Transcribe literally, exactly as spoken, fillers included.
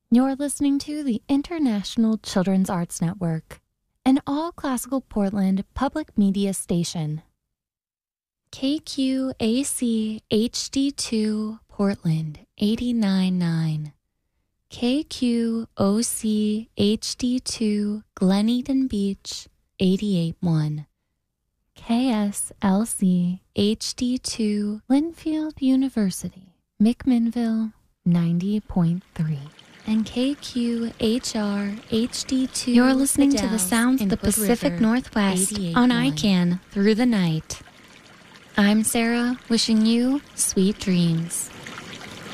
You're listening to the International Children's Arts Network, an all-classical Portland public media station. K Q A C H D two Portland eighty-nine point nine. K Q O C H D two Glen Eden Beach eighty-eight point one. K S L C H D two Linfield University McMinnville ninety point three. And K Q H R H D two. You're listening to the sounds of the Pacific River, Northwest on I C A N through the night. I'm Sarah, wishing you sweet dreams.